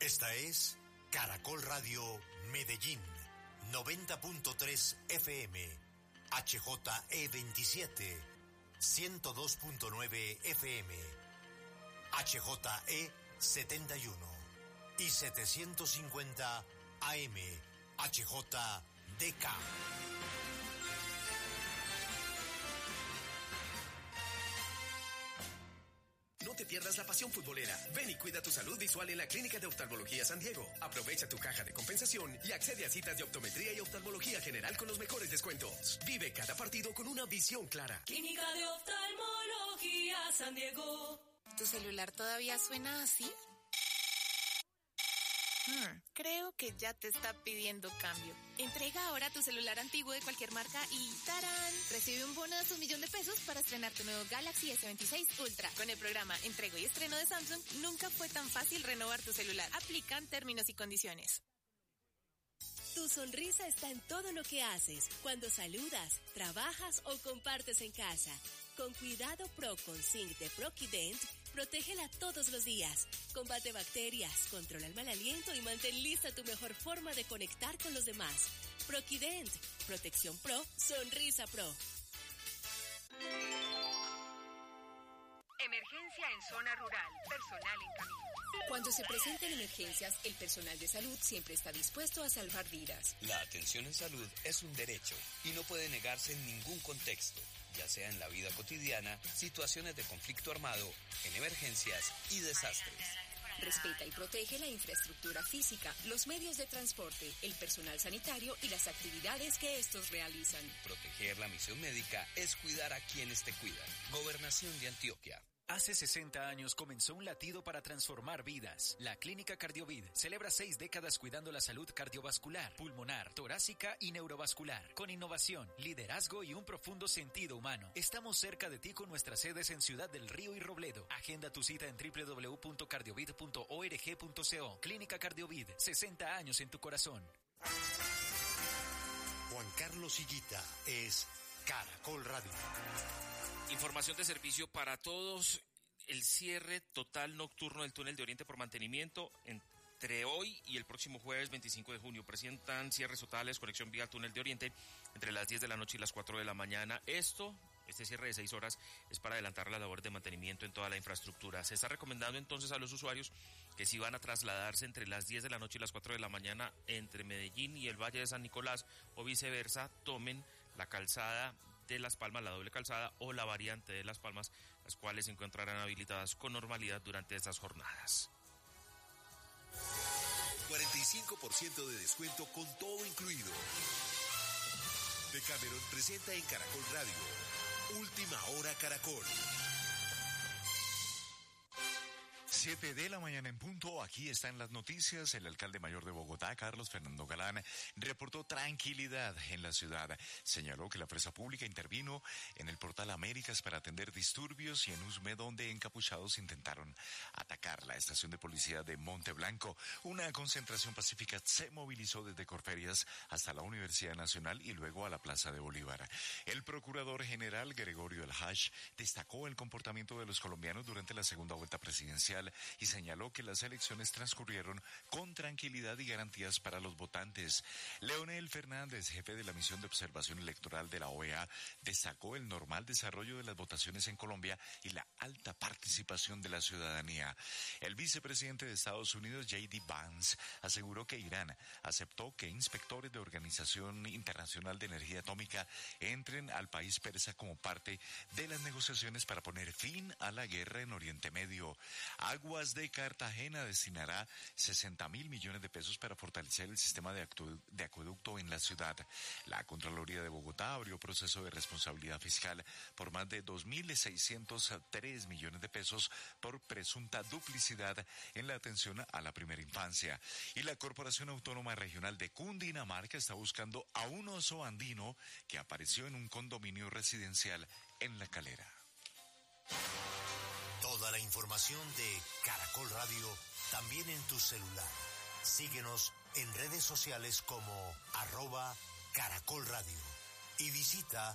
Esta es Caracol Radio Medellín, 90.3 FM, HJE27, 102.9 FM, HJE71 y 750 AM, HJDK. No te pierdas la pasión futbolera. Ven y cuida tu salud visual en la Clínica de Oftalmología San Diego. Aprovecha tu caja de compensación y accede a citas de optometría y oftalmología general con los mejores descuentos. Vive cada partido con una visión clara. Clínica de Oftalmología San Diego. ¿Tu celular todavía suena así? Creo que ya te está pidiendo cambio. Entrega ahora tu celular antiguo de cualquier marca y ¡tarán! Recibe un bono de $1.000.000 para estrenar tu nuevo Galaxy S26 Ultra. Con el programa Entrego y Estreno de Samsung, nunca fue tan fácil renovar tu celular. Aplican términos y condiciones. Tu sonrisa está en todo lo que haces, cuando saludas, trabajas o compartes en casa. Con Cuidado Pro con Zinc de Proquident, protégela todos los días. Combate bacterias, controla el mal aliento y mantén lista tu mejor forma de conectar con los demás. Proquident, protección pro, sonrisa pro. Emergencia en zona rural, personal en camino. Cuando se presenten emergencias, el personal de salud siempre está dispuesto a salvar vidas. La atención en salud es un derecho y no puede negarse en ningún contexto, ya sea en la vida cotidiana, situaciones de conflicto armado, en emergencias y desastres. Respeta y protege la infraestructura física, los medios de transporte, el personal sanitario y las actividades que estos realizan. Proteger la misión médica es cuidar a quienes te cuidan. Gobernación de Antioquia. Hace 60 años comenzó un latido para transformar vidas. La Clínica Cardiovid celebra 6 décadas cuidando la salud cardiovascular, pulmonar, torácica y neurovascular. Con innovación, liderazgo y un profundo sentido humano. Estamos cerca de ti con nuestras sedes en Ciudad del Río y Robledo. Agenda tu cita en www.cardiovid.org.co. Clínica Cardiovid, 60 años en tu corazón. Juan Carlos Higuita es Caracol Radio. Información de servicio para todos. El cierre total nocturno del túnel de Oriente por mantenimiento entre hoy y el próximo jueves 25 de junio. Presentan cierres totales, conexión vía túnel de Oriente entre las 10 de la noche y las 4 de la mañana. Este cierre de 6 horas es para adelantar la labor de mantenimiento en toda la infraestructura. Se está recomendando entonces a los usuarios que si van a trasladarse entre las 10 de la noche y las 4 de la mañana entre Medellín y el Valle de San Nicolás o viceversa, tomen la calzada de Las Palmas, la doble calzada o la variante de Las Palmas, las cuales se encontrarán habilitadas con normalidad durante estas jornadas. 45% de descuento con todo incluido. Decameron presenta en Caracol Radio Última Hora Caracol. 7 de la mañana en punto, aquí están las noticias. El alcalde mayor de Bogotá, Carlos Fernando Galán, reportó tranquilidad en la ciudad. Señaló que la fuerza pública intervino en el portal Américas para atender disturbios y en Usme, donde encapuchados intentaron atacar la estación de policía de Monteblanco. Una concentración pacífica se movilizó desde Corferias hasta la Universidad Nacional y luego a la Plaza de Bolívar. El procurador general Gregorio El Hash destacó el comportamiento de los colombianos durante la segunda vuelta presidencial y señaló que las elecciones transcurrieron con tranquilidad y garantías para los votantes. Leonel Fernández, jefe de la misión de observación electoral de la OEA, destacó el normal desarrollo de las votaciones en Colombia y la alta participación de la ciudadanía. El vicepresidente de Estados Unidos, J.D. Vance, aseguró que Irán aceptó que inspectores de Organización Internacional de Energía Atómica entren al país persa como parte de las negociaciones para poner fin a la guerra en Oriente Medio. Aguas de Cartagena destinará 60.000 millones de pesos para fortalecer el sistema de acueducto en la ciudad. La Contraloría de Bogotá abrió proceso de responsabilidad fiscal por más de 2.603 millones de pesos por presunta duplicidad en la atención a la primera infancia. Y la Corporación Autónoma Regional de Cundinamarca está buscando a un oso andino que apareció en un condominio residencial en La Calera. Toda la información de Caracol Radio también en tu celular. Síguenos en redes sociales como @Caracol Radio y visita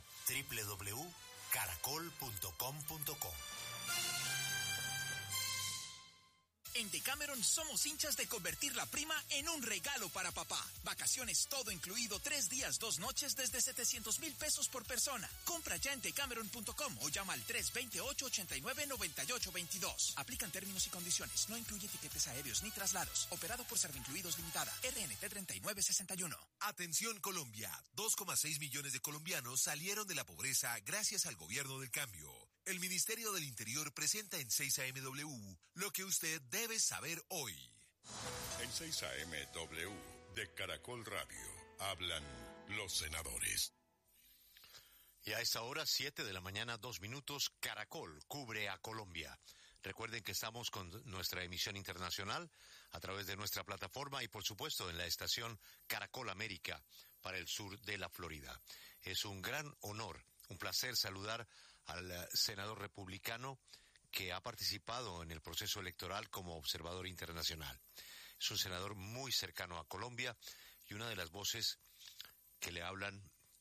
www.caracol.com.co. En Decameron somos hinchas de convertir la prima en un regalo para papá. Vacaciones todo incluido, 3 días, 2 noches desde 700,000 pesos por persona. Compra ya en decameron.com o llama al 328-89-9822. Aplican términos y condiciones. No incluye tiquetes aéreos ni traslados. Operado por Servincluidos Limitada. RNT 3961. Atención Colombia. 2,6 millones de colombianos salieron de la pobreza gracias al gobierno del cambio. El Ministerio del Interior presenta en 6AMW lo que usted debe saber hoy. En 6AMW de Caracol Radio hablan los senadores. Y a esta hora, 7 de la mañana, 2 minutos, Caracol cubre a Colombia. Recuerden que estamos con nuestra emisión internacional a través de nuestra plataforma y, por supuesto, en la estación Caracol América para el sur de la Florida. Es un gran honor, un placer saludar al senador republicano que ha participado en el proceso electoral como observador internacional. Es un senador muy cercano a Colombia y una de las voces que le hablan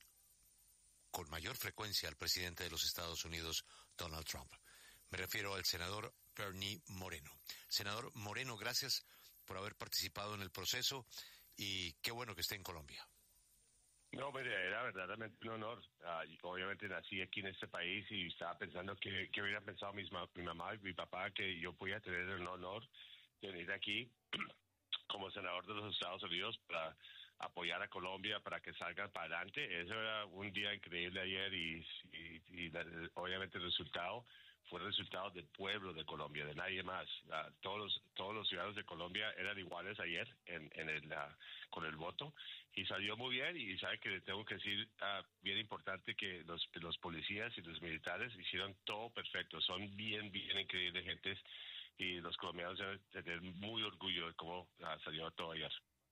con mayor frecuencia al presidente de los Estados Unidos, Donald Trump. Me refiero al senador Bernie Moreno. Senador Moreno, gracias por haber participado en el proceso y qué bueno que esté en Colombia. No, mire, era verdaderamente un honor. Obviamente nací aquí en este país y estaba pensando que hubieran pensado mi mamá y mi papá que yo podía tener el honor de venir aquí como senador de los Estados Unidos para apoyar a Colombia para que salgan para adelante. Eso era un día increíble ayer y obviamente el resultado fue el resultado del pueblo de Colombia, de nadie más. Todos los ciudadanos de Colombia eran iguales ayer con el voto y salió muy bien. Y sabe que le tengo que decir, bien importante, que los policías y los militares hicieron todo perfecto. Son bien increíbles gentes y los colombianos deben tener muy orgullo de cómo salió todo ayer.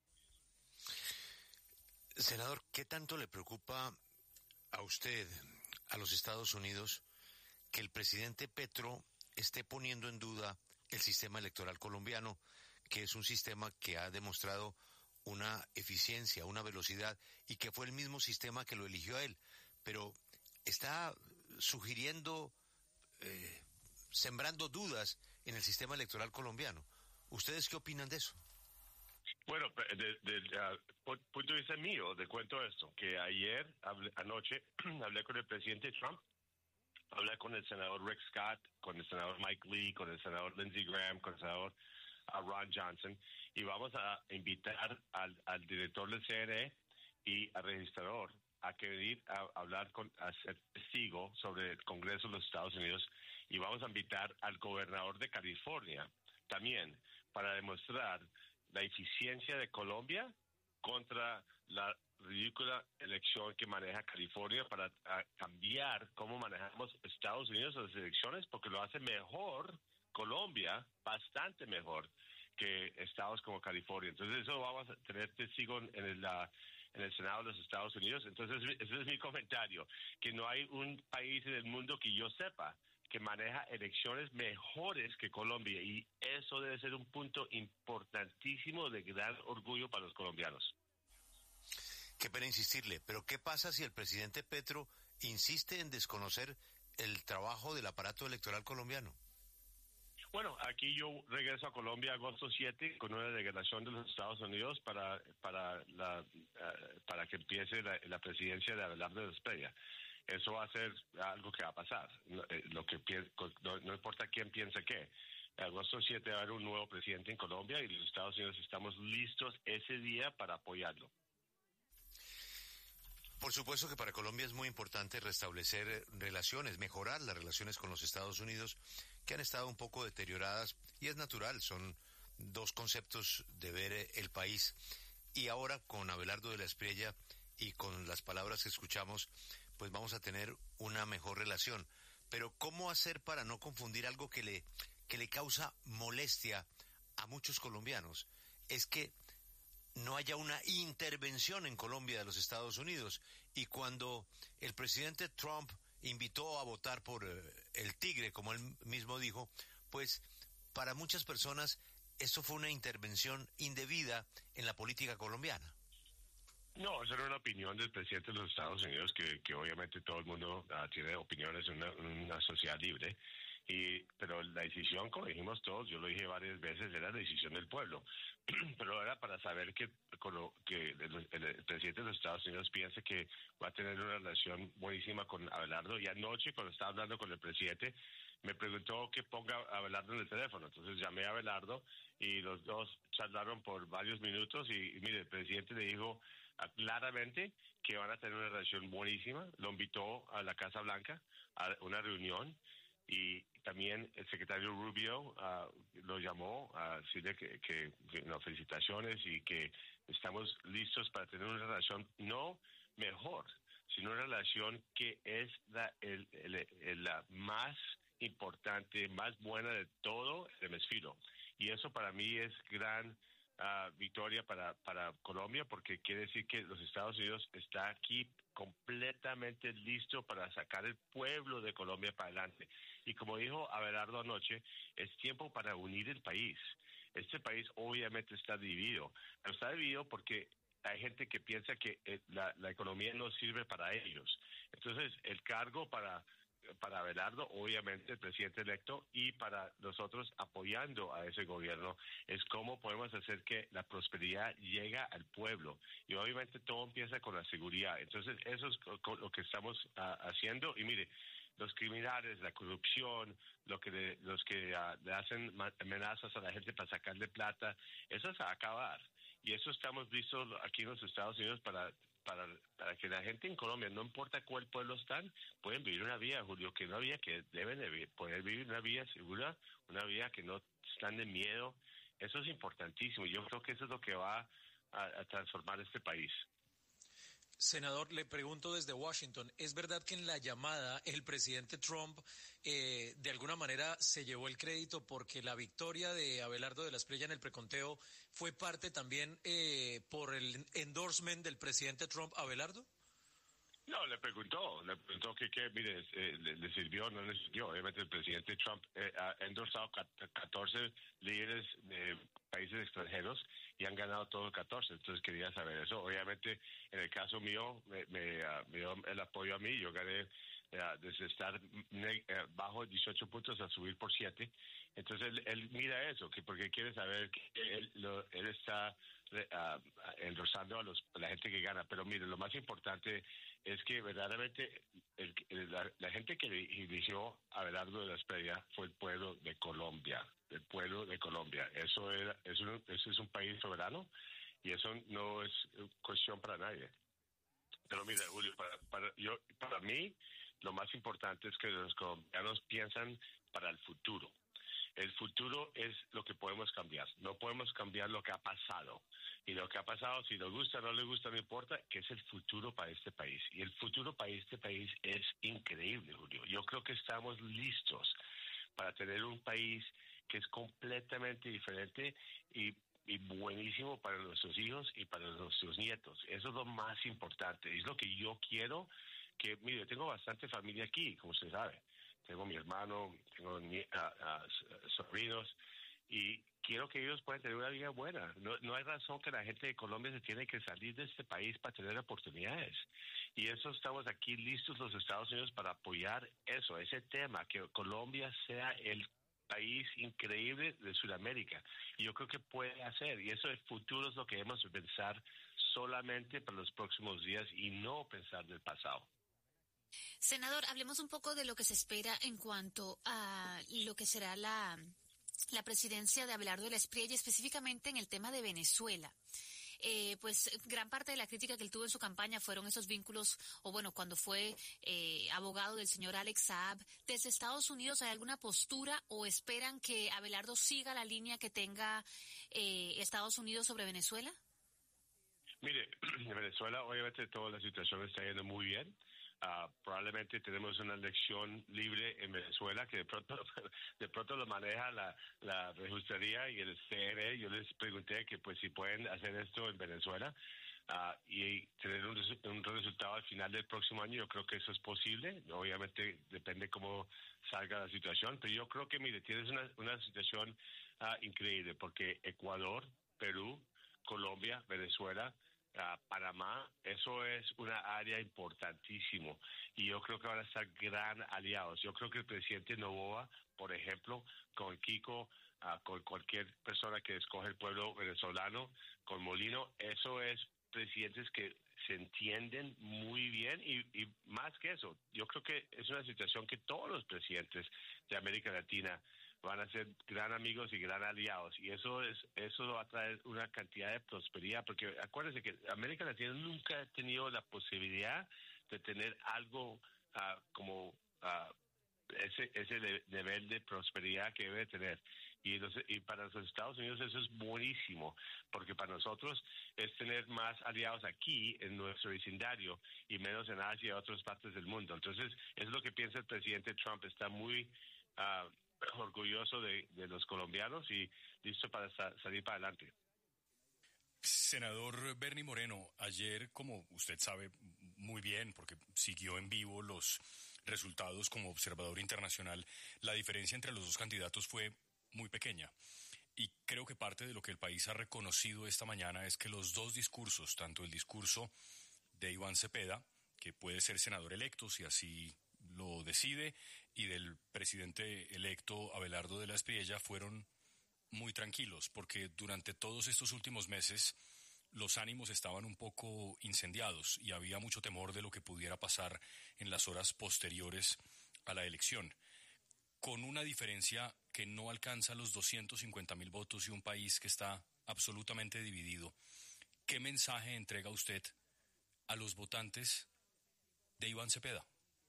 Senador, ¿qué tanto le preocupa a usted, a los Estados Unidos, que el presidente Petro esté poniendo en duda el sistema electoral colombiano, que es un sistema que ha demostrado una eficiencia, una velocidad, y que fue el mismo sistema que lo eligió a él, pero está sugiriendo, sembrando dudas en el sistema electoral colombiano? ¿Ustedes qué opinan de eso? Bueno, punto de vista mío, te cuento esto, que anoche hablé con el presidente Trump, hablé con el senador Rick Scott, con el senador Mike Lee, con el senador Lindsey Graham, con el senador Ron Johnson, y vamos a invitar al director del CNE y al registrador a que venir a hablar a ser testigo sobre el Congreso de los Estados Unidos, y vamos a invitar al gobernador de California también para demostrar la eficiencia de Colombia contra la ridícula elección que maneja California para cambiar cómo manejamos Estados Unidos en las elecciones, porque lo hace mejor Colombia, bastante mejor que estados como California. Entonces eso vamos a tener testigo en el Senado de los Estados Unidos. Entonces ese es mi comentario, que no hay un país en el mundo que yo sepa que maneja elecciones mejores que Colombia, y eso debe ser un punto importantísimo de gran orgullo para los colombianos. Qué pena insistirle, pero ¿qué pasa si el presidente Petro insiste en desconocer el trabajo del aparato electoral colombiano? Bueno, aquí yo regreso a Colombia agosto 7 con una delegación de los Estados Unidos para que empiece la presidencia de Abelardo Esprella. Eso va a ser algo que va a pasar. No importa quién piense qué. Agosto 7 va a haber un nuevo presidente en Colombia y los Estados Unidos estamos listos ese día para apoyarlo. Por supuesto que para Colombia es muy importante restablecer relaciones, mejorar las relaciones con los Estados Unidos, que han estado un poco deterioradas, y es natural, son dos conceptos de ver el país. Y ahora con Abelardo de la Espriella y con las palabras que escuchamos, pues vamos a tener una mejor relación. Pero ¿cómo hacer para no confundir algo que le causa molestia a muchos colombianos? Es que no haya una intervención en Colombia de los Estados Unidos. Y cuando el presidente Trump invitó a votar por el tigre, como él mismo dijo, pues para muchas personas eso fue una intervención indebida en la política colombiana. No, esa era una opinión del presidente de los Estados Unidos, que obviamente todo el mundo tiene opiniones en una sociedad libre. Pero la decisión, como dijimos todos, yo lo dije varias veces, era la decisión del pueblo. Pero era para saber que el presidente de los Estados Unidos piensa que va a tener una relación buenísima con Abelardo. Y anoche, cuando estaba hablando con el presidente, me preguntó que ponga a Abelardo en el teléfono. Entonces llamé a Abelardo y los dos charlaron por varios minutos. Y mire, el presidente le dijo claramente que van a tener una relación buenísima. Lo invitó a la Casa Blanca a una reunión. Y también el secretario Rubio lo llamó a decirle que felicitaciones y que estamos listos para tener una relación no mejor, sino una relación que es la más importante, más buena de todo el hemisferio. Y eso para mí es gran victoria para Colombia, porque quiere decir que los Estados Unidos está aquí completamente listo para sacar el pueblo de Colombia para adelante. Y como dijo Abelardo anoche, es tiempo para unir el país. Este país obviamente está dividido, pero está dividido porque hay gente que piensa que la economía no sirve para ellos. Entonces, el cargo para Abelardo, obviamente el presidente electo, y para nosotros apoyando a ese gobierno, es cómo podemos hacer que la prosperidad llegue al pueblo. Y obviamente todo empieza con la seguridad. Entonces eso es lo que estamos haciendo. Y mire, los criminales, la corrupción, los que le hacen amenazas a la gente para sacarle plata, eso se va a acabar. Y eso estamos listos aquí en los Estados Unidos para que la gente en Colombia, no importa cuál pueblo están, pueden vivir una vida, Julio, que una vida que deben de poder vivir una vida segura, una vida que no están de miedo. Eso es importantísimo. Yo creo que eso es lo que va a transformar este país. Senador, le pregunto desde Washington, ¿es verdad que en la llamada el presidente Trump de alguna manera se llevó el crédito porque la victoria de Abelardo de la Espriella en el preconteo fue parte también por el endorsement del presidente Trump a Abelardo? No, le preguntó que mire, le sirvió o no le sirvió. Obviamente el presidente Trump ha endorsado 14 líderes de países extranjeros y han ganado todos 14, entonces quería saber eso. Obviamente, en el caso mío, me dio el apoyo a mí, yo gané desde estar bajo 18 puntos a subir por 7, entonces él mira eso, porque quiere saber que él está endorsando a la gente que gana. Pero mire, lo más importante es que verdaderamente la gente que eligió a Abelardo de la Espriella fue el pueblo de Colombia, Eso es un país soberano y eso no es cuestión para nadie. Pero mira, Julio, para mí lo más importante es que los colombianos piensan para el futuro. El futuro es lo que podemos cambiar. No podemos cambiar lo que ha pasado. Y lo que ha pasado, si le gusta o no le gusta, no importa, que es el futuro para este país. Y el futuro para este país es increíble, Julio. Yo creo que estamos listos para tener un país que es completamente diferente y buenísimo para nuestros hijos y para nuestros nietos. Eso es lo más importante. Es lo que yo quiero. Que mire, tengo bastante familia aquí, como usted sabe. Tengo mi hermano, tengo sobrinos, y quiero que ellos puedan tener una vida buena. No hay razón que la gente de Colombia se tiene que salir de este país para tener oportunidades. Y eso estamos aquí listos los Estados Unidos para apoyar eso, ese tema, que Colombia sea el país increíble de Sudamérica. Y yo creo que puede hacer, y eso el futuro es lo que debemos pensar solamente para los próximos días y no pensar del pasado. Senador, hablemos un poco de lo que se espera en cuanto a lo que será la presidencia de Abelardo de la Espriella, específicamente en el tema de Venezuela. Pues gran parte de la crítica que él tuvo en su campaña fueron esos vínculos, o bueno, cuando fue abogado del señor Alex Saab. ¿Desde Estados Unidos hay alguna postura o esperan que Abelardo siga la línea que tenga Estados Unidos sobre Venezuela? Mire, en Venezuela obviamente toda la situación está yendo muy bien. Probablemente tenemos una elección libre en Venezuela que de pronto lo maneja la registraría y el CNE. Yo les pregunté que pues si pueden hacer esto en Venezuela y tener un resultado al final del próximo año. Yo creo que eso es posible. Obviamente depende cómo salga la situación, pero yo creo que mire, tienes una situación increíble, porque Ecuador, Perú, Colombia, Venezuela Panamá, eso es una área importantísimo y yo creo que van a estar gran aliados. Yo creo que el presidente Noboa, por ejemplo, con Kiko, con cualquier persona que escoge el pueblo venezolano, con Molino, eso es presidentes que se entienden muy bien y más que eso, yo creo que es una situación que todos los presidentes de América Latina van a ser gran amigos y gran aliados y eso va a traer una cantidad de prosperidad porque acuérdense que América Latina nunca ha tenido la posibilidad de tener algo como ese nivel de prosperidad que debe tener y para los Estados Unidos eso es buenísimo porque para nosotros es tener más aliados aquí en nuestro vecindario y menos en Asia y otras partes del mundo. Entonces es lo que piensa el presidente Trump, está muy orgulloso de los colombianos y listo para salir para adelante. Senador Bernie Moreno, ayer, como usted sabe muy bien, porque siguió en vivo los resultados como observador internacional, la diferencia entre los dos candidatos fue muy pequeña. Y creo que parte de lo que el país ha reconocido esta mañana es que los dos discursos, tanto el discurso de Iván Cepeda, que puede ser senador electo si así lo decide, y del presidente electo Abelardo de la Espriella, fueron muy tranquilos, porque durante todos estos últimos meses los ánimos estaban un poco incendiados y había mucho temor de lo que pudiera pasar en las horas posteriores a la elección, con una diferencia que no alcanza los 250.000 votos y un país que está absolutamente dividido. ¿Qué mensaje entrega usted a los votantes de Iván Cepeda?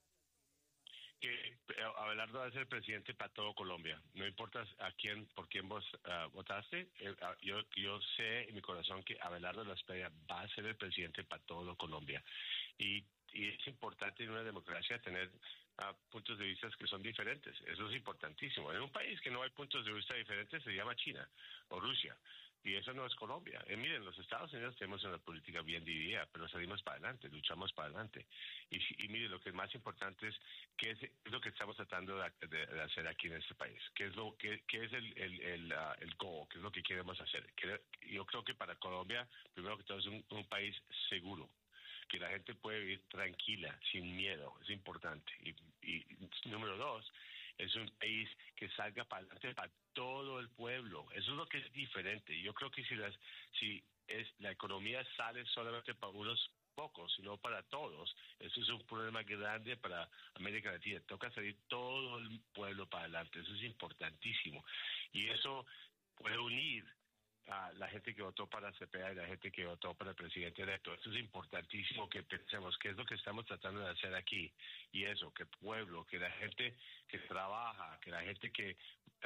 Que Abelardo va a ser presidente para todo Colombia. No importa por quién vos votaste. Yo sé en mi corazón que Abelardo de la Espriella va a ser el presidente para todo Colombia. Y es importante en una democracia tener puntos de vista que son diferentes. Eso es importantísimo. En un país que no hay puntos de vista diferentes se llama China o Rusia. Y eso no es Colombia. Miren, los Estados Unidos tenemos una política bien dividida, pero salimos para adelante, luchamos para adelante. Y miren, lo que es más importante es qué es lo que estamos tratando de hacer aquí en este país. ¿Qué es el goal? ¿Qué es lo que queremos hacer? Yo creo que para Colombia, primero que todo, es un país seguro, que la gente puede vivir tranquila, sin miedo, es importante. Y número dos, es un país que salga para adelante para todo el pueblo. Eso es lo que es diferente. Yo creo que si la economía sale solamente para unos pocos, sino para todos, eso es un problema grande para América Latina. Toca salir todo el pueblo para adelante. Eso es importantísimo. Y eso puede unir a la gente que votó para Cepeda y la gente que votó para el presidente electo. Eso es importantísimo que pensemos qué es lo que estamos tratando de hacer aquí. Y eso, que el pueblo, que la gente que trabaja, que la gente que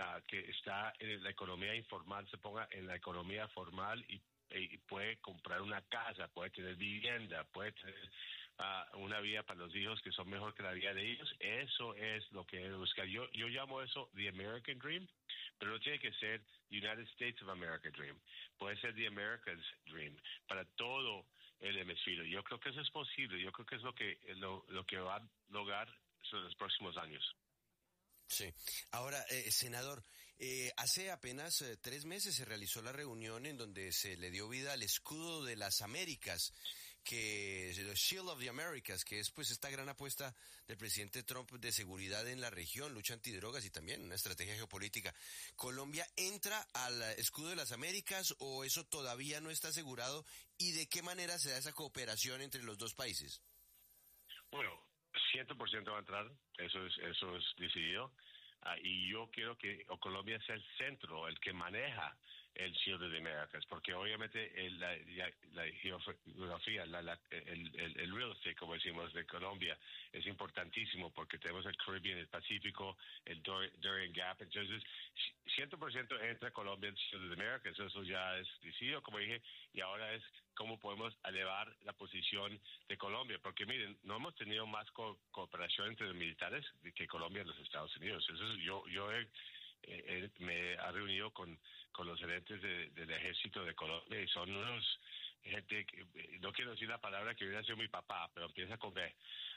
está en la economía informal se ponga en la economía formal y puede comprar una casa, puede tener vivienda, puede tener una vida para los hijos que son mejor que la vida de ellos. Eso es lo que debe buscar. Yo llamo eso the American Dream, pero no tiene que ser United States of America Dream. Puede ser the America's Dream para todo el hemisferio. Yo creo que eso es posible. Yo creo que es lo que va a lograr en los próximos años. Sí. Ahora, senador, hace apenas 3 meses se realizó la reunión en donde se le dio vida al escudo de las Américas, que es el Shield of the Americas, que es pues esta gran apuesta del presidente Trump de seguridad en la región, lucha antidrogas y también una estrategia geopolítica. ¿Colombia entra al escudo de las Américas o eso todavía no está asegurado? ¿Y de qué manera se da esa cooperación entre los dos países? Bueno, 100% va a entrar, eso es decidido. Y yo quiero que Colombia sea el centro, el que maneja el Shield of the Americas, porque obviamente la geografía, el real estate, como decimos, de Colombia es importantísimo porque tenemos el Caribbean, el Pacífico, el Darien Gap. Entonces 100% entra Colombia en el Shield of the Americas, eso ya es decidido, como dije, y ahora es cómo podemos elevar la posición de Colombia, porque miren, no hemos tenido más cooperación entre los militares que Colombia y los Estados Unidos. Eso yo me he reunido con los gerentes del ejército de Colombia y son unos gente que, no quiero decir la palabra que hubiera sido mi papá, pero empieza con B.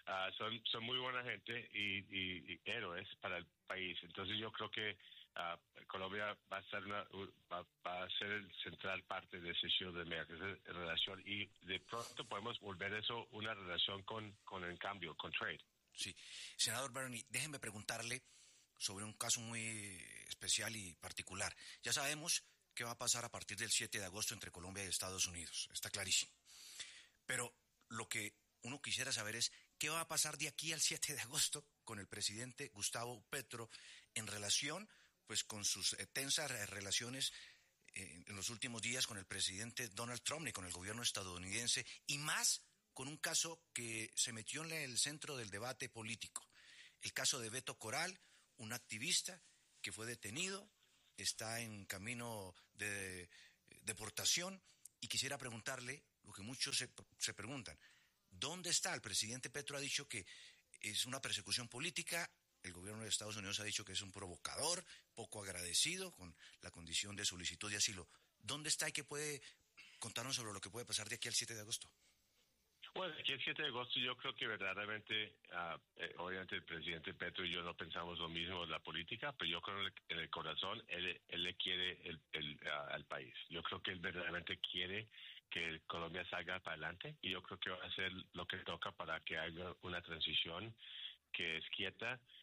Son muy buena gente y héroes para el país. Entonces yo creo que Colombia va a ser ser el central parte de ese Shield de America, esa relación, y de pronto podemos volver eso una relación con el cambio, con trade. Sí. Senador Bernie, déjenme preguntarle sobre un caso muy especial y particular. Ya sabemos qué va a pasar a partir del 7 de agosto entre Colombia y Estados Unidos, está clarísimo. Pero lo que uno quisiera saber es qué va a pasar de aquí al 7 de agosto con el presidente Gustavo Petro en relación pues con sus tensas relaciones en los últimos días con el presidente Donald Trump y con el gobierno estadounidense, y más con un caso que se metió en el centro del debate político, el caso de Beto Coral, un activista que fue detenido, está en camino de deportación, y quisiera preguntarle lo que muchos se preguntan: ¿dónde está? El presidente Petro ha dicho que es una persecución política, el gobierno de Estados Unidos ha dicho que es un provocador, poco agradecido con la condición de solicitud de asilo. ¿Dónde está y qué puede contarnos sobre lo que puede pasar de aquí al 7 de agosto? Bueno, aquí el 7 de agosto yo creo que verdaderamente, obviamente el presidente Petro y yo no pensamos lo mismo en la política, pero yo creo que en el corazón él le quiere al país. Yo creo que él verdaderamente quiere que Colombia salga para adelante, y yo creo que va a hacer lo que toca para que haya una transición que es quieta